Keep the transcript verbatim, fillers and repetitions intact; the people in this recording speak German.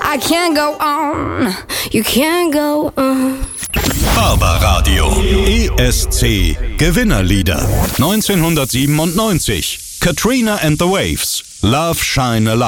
I can't go on, you can't go on. Barbaradio. E S C Gewinnerlieder. neunzehnhundertsiebenundneunzig. Katrina and the Waves. Love Shine a Light.